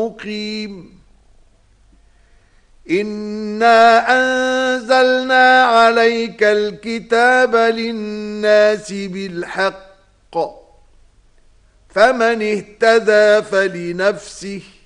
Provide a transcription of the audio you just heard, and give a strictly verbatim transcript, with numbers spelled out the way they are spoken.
مقيم إنا أنزلنا عليك الكتاب للناس بالحق فمن اهتدى فلنفسه